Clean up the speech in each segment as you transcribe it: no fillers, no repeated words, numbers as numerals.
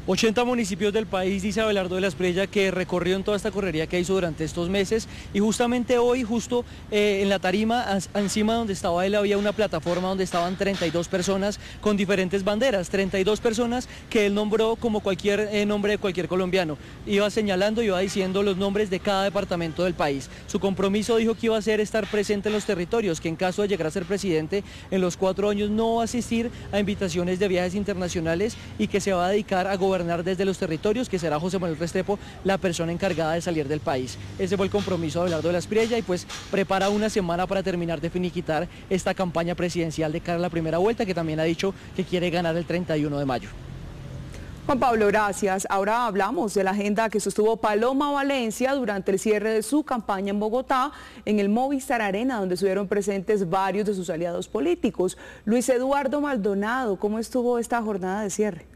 80 municipios del país, dice Abelardo de la Espriella, que recorrió en toda esta correría que hizo durante estos meses, y justamente hoy, en la tarima, encima donde estaba él, había una plataforma donde estaban 32 personas con diferentes banderas, 32 personas que él nombró como cualquier nombre de cualquier colombiano. Iba señalando, iba diciendo los nombres de cada departamento del país. Su compromiso, dijo, que iba a ser estar presente en los territorios, que en caso de llegar a ser presidente en los 4 años no va a asistir a invitaciones de viajes internacionales y que se va a dedicar a gobernar desde los territorios, que será José Manuel Restrepo la persona encargada de salir del país. Ese fue el compromiso de Abelardo de la Espriella y pues prepara una semana para terminar de finiquitar esta campaña presidencial de cara a la primera vuelta, que también ha dicho que quiere ganar el 31 de mayo. Juan Pablo, gracias. Ahora hablamos de la agenda que sostuvo Paloma Valencia durante el cierre de su campaña en Bogotá, en el Movistar Arena, donde estuvieron presentes varios de sus aliados políticos. Luis Eduardo Maldonado, ¿cómo estuvo esta jornada de cierre?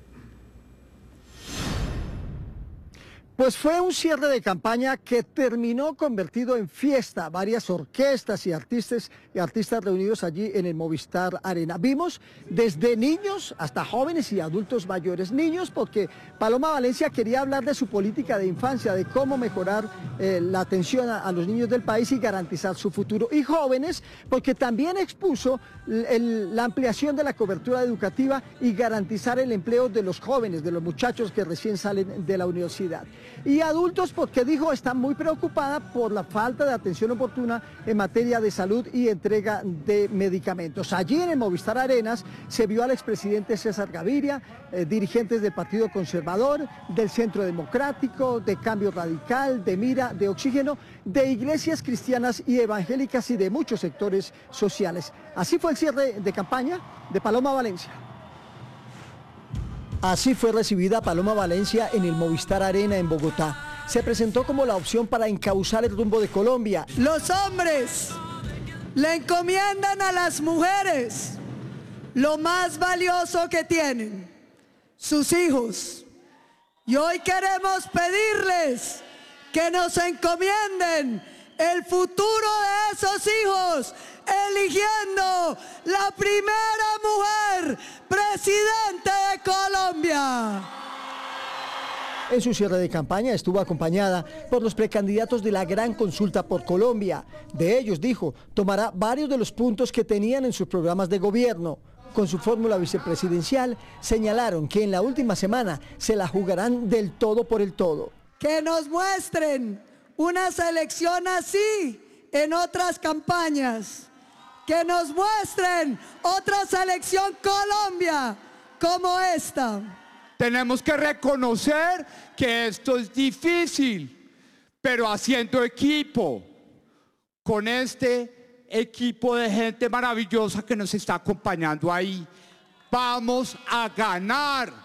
Pues fue un cierre de campaña que terminó convertido en fiesta, varias orquestas y artistas reunidos allí en el Movistar Arena. Vimos desde niños hasta jóvenes y adultos mayores. Niños porque Paloma Valencia quería hablar de su política de infancia, de cómo mejorar la atención a los niños del país y garantizar su futuro. Y jóvenes porque también expuso la ampliación de la cobertura educativa y garantizar el empleo de los jóvenes, de los muchachos que recién salen de la universidad. Y adultos porque dijo está muy preocupada por la falta de atención oportuna en materia de salud y entrega de medicamentos. Allí en el Movistar Arenas se vio al expresidente César Gaviria, dirigentes del Partido Conservador, del Centro Democrático, de Cambio Radical, de Mira, de Oxígeno, de iglesias cristianas y evangélicas y de muchos sectores sociales. Así fue el cierre de campaña de Paloma Valencia. Así fue recibida Paloma Valencia en el Movistar Arena en Bogotá. Se presentó como la opción para encauzar el rumbo de Colombia. Los hombres le encomiendan a las mujeres lo más valioso que tienen, sus hijos. Y hoy queremos pedirles que nos encomienden el futuro de esos hijos, eligiendo la primera mujer presidente de Colombia. En su cierre de campaña estuvo acompañada por los precandidatos de la gran consulta por Colombia. De ellos, dijo, tomará varios de los puntos que tenían en sus programas de gobierno. Con su fórmula vicepresidencial, señalaron que en la última semana se la jugarán del todo por el todo. Que nos muestren una selección así en otras campañas. Que nos muestren otra selección Colombia como esta. Tenemos que reconocer que esto es difícil, pero haciendo equipo, con este equipo de gente maravillosa que nos está acompañando ahí, vamos a ganar.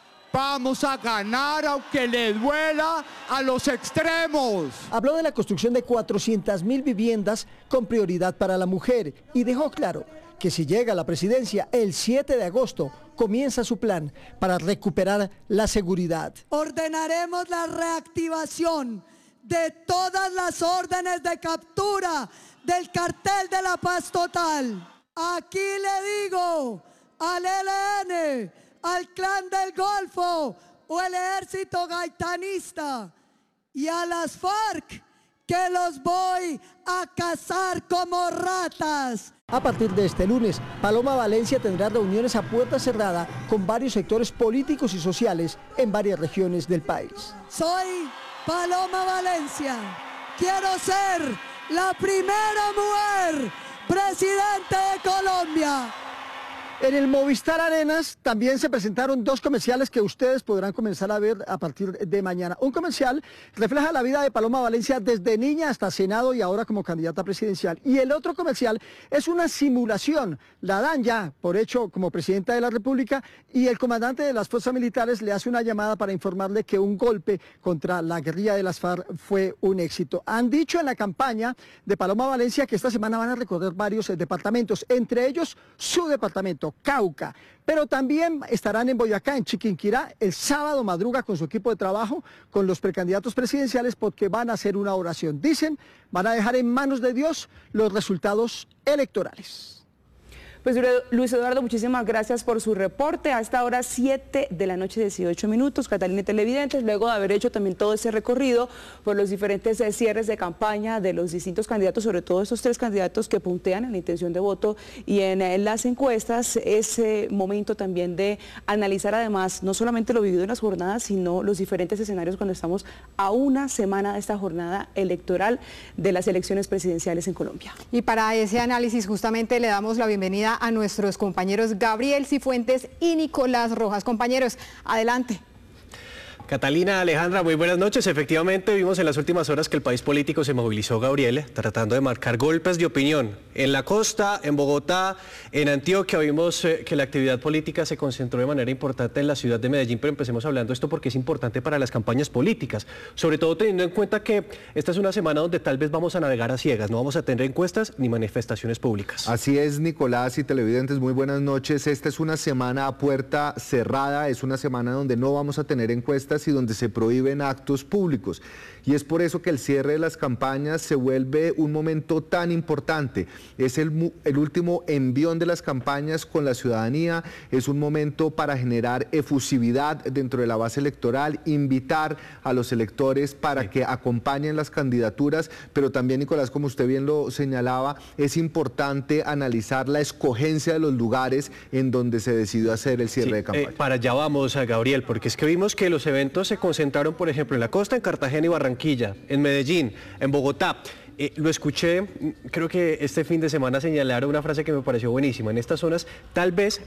Vamos a ganar aunque le duela a los extremos. Habló de la construcción de 400.000 viviendas con prioridad para la mujer y dejó claro que si llega a la presidencia el 7 de agosto comienza su plan para recuperar la seguridad. Ordenaremos la reactivación de todas las órdenes de captura del cartel de la paz total. Aquí le digo al ELN, al Clan del Golfo o el ejército gaitanista y a las FARC que los voy a cazar como ratas. A partir de este lunes, Paloma Valencia tendrá reuniones a puerta cerrada con varios sectores políticos y sociales en varias regiones del país. Soy Paloma Valencia. Quiero ser la primera mujer presidente de Colombia. En el Movistar Arenas también se presentaron 2 comerciales que ustedes podrán comenzar a ver a partir de mañana. Un comercial refleja la vida de Paloma Valencia desde niña hasta Senado y ahora como candidata presidencial. Y el otro comercial es una simulación. La dan ya por hecho como presidenta de la República y el comandante de las fuerzas militares le hace una llamada para informarle que un golpe contra la guerrilla de las FARC fue un éxito. Han dicho en la campaña de Paloma Valencia que esta semana van a recorrer varios departamentos, entre ellos su departamento, Cauca, pero también estarán en Boyacá, en Chiquinquirá, el sábado madruga con su equipo de trabajo, con los precandidatos presidenciales, porque van a hacer una oración. Dicen, van a dejar en manos de Dios los resultados electorales. Pues Luis Eduardo, muchísimas gracias por su reporte. A esta hora 7 de la noche, 18 minutos, Catalina y televidentes, luego de haber hecho también todo ese recorrido por los diferentes cierres de campaña de los distintos candidatos, sobre todo estos 3 candidatos que puntean en la intención de voto y en las encuestas, es momento también de analizar además no solamente lo vivido en las jornadas, sino los diferentes escenarios cuando estamos a una semana de esta jornada electoral de las elecciones presidenciales en Colombia. Y para ese análisis justamente le damos la bienvenida a nuestros compañeros Gabriel Cifuentes y Nicolás Rojas. Compañeros, adelante. Catalina, Alejandra, muy buenas noches. Efectivamente, vimos en las últimas horas que el país político se movilizó, Gabriel, tratando de marcar golpes de opinión. En la costa, en Bogotá, en Antioquia, vimos que la actividad política se concentró de manera importante en la ciudad de Medellín, pero empecemos hablando de esto porque es importante para las campañas políticas, sobre todo teniendo en cuenta que esta es una semana donde tal vez vamos a navegar a ciegas, no vamos a tener encuestas ni manifestaciones públicas. Así es, Nicolás y televidentes, muy buenas noches. Esta es una semana a puerta cerrada, es una semana donde no vamos a tener encuestas y donde se prohíben actos públicos. Y es por eso que el cierre de las campañas se vuelve un momento tan importante. Es el último envión de las campañas con la ciudadanía, es un momento para generar efusividad dentro de la base electoral, invitar a los electores para que acompañen las candidaturas, pero también, Nicolás, como usted bien lo señalaba, es importante analizar la escogencia de los lugares en donde se decidió hacer el cierre de campaña. Para allá vamos, Gabriel, porque es que vimos que los eventos se concentraron, por ejemplo, en la costa, en Cartagena y Barranquilla, en Medellín, en Bogotá. Lo escuché, creo que este fin de semana señalaron una frase que me pareció buenísima. En estas zonas tal vez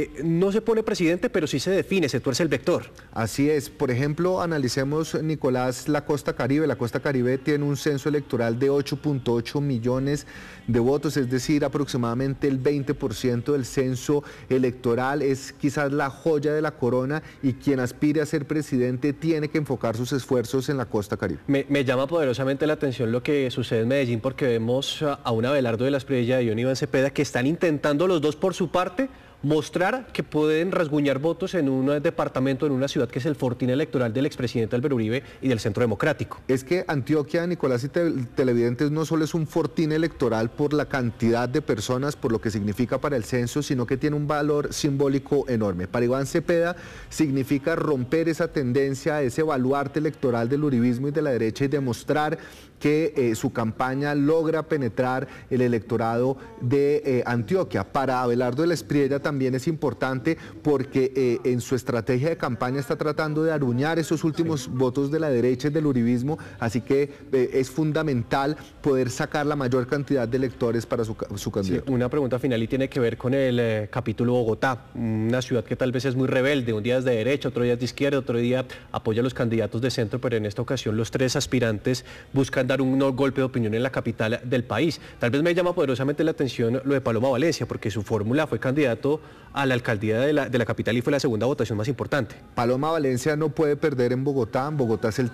no se pone presidente, pero sí se define, se tuerce el vector. Así es. Por ejemplo, analicemos, Nicolás, la Costa Caribe. La Costa Caribe tiene un censo electoral de 8.8 millones de votos, es decir, aproximadamente el 20% del censo electoral. Es quizás la joya de la corona y quien aspire a ser presidente tiene que enfocar sus esfuerzos en la Costa Caribe. Me llama poderosamente la atención lo que sucede en Medellín, porque vemos a un Abelardo de la Espriella y a un Iván Cepeda que están intentando los dos por su parte mostrar que pueden rasguñar votos en un departamento, en una ciudad que es el fortín electoral del expresidente Álvaro Uribe y del Centro Democrático. Es que Antioquia, Nicolás y televidentes, no solo es un fortín electoral por la cantidad de personas, por lo que significa para el censo, sino que tiene un valor simbólico enorme. Para Iván Cepeda significa romper esa tendencia, ese baluarte electoral del uribismo y de la derecha y demostrar que su campaña logra penetrar el electorado de Antioquia. Para Abelardo de la Espriella también es importante porque en su estrategia de campaña está tratando de aruñar esos últimos votos de la derecha y del uribismo, así que es fundamental poder sacar la mayor cantidad de electores para su candidato. Sí, una pregunta final y tiene que ver con el capítulo Bogotá, una ciudad que tal vez es muy rebelde, un día es de derecha, otro día es de izquierda, otro día apoya a los candidatos de centro, pero en esta ocasión los 3 aspirantes buscan dar un golpe de opinión en la capital del país. Tal vez me llama poderosamente la atención lo de Paloma Valencia, porque su fórmula fue candidato a la alcaldía de la capital y fue la segunda votación más importante. Paloma Valencia no puede perder en Bogotá. En Bogotá es el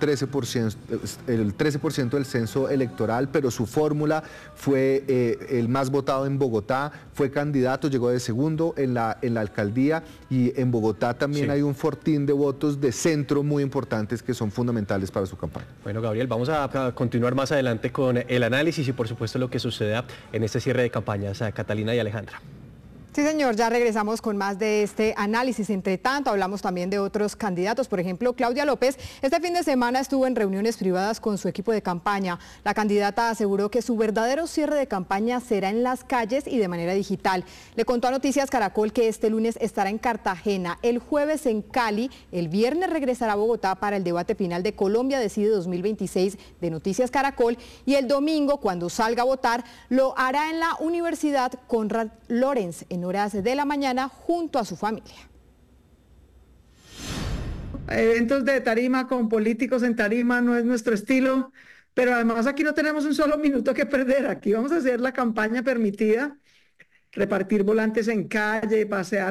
13% del censo electoral, pero su fórmula fue el más votado en Bogotá, fue candidato, llegó de segundo en la alcaldía, y en Bogotá también hay un fortín de votos de centro muy importantes que son fundamentales para su campaña. Bueno, Gabriel, vamos a continuar más adelante con el análisis y por supuesto lo que suceda en este cierre de campañas a Catalina y Alejandra. Sí, señor, ya regresamos con más de este análisis. Entre tanto, hablamos también de otros candidatos. Por ejemplo, Claudia López, este fin de semana estuvo en reuniones privadas con su equipo de campaña. La candidata aseguró que su verdadero cierre de campaña será en las calles y de manera digital. Le contó a Noticias Caracol que este lunes estará en Cartagena, el jueves en Cali, el viernes regresará a Bogotá para el debate final de Colombia Decide 2026 de Noticias Caracol, y el domingo, cuando salga a votar, lo hará en la Universidad Konrad Lorenz, en horas de la mañana, junto a su familia. Eventos de tarima con políticos en tarima no es nuestro estilo, pero además aquí no tenemos un solo minuto que perder. Aquí vamos a hacer la campaña permitida, repartir volantes en calle, pasear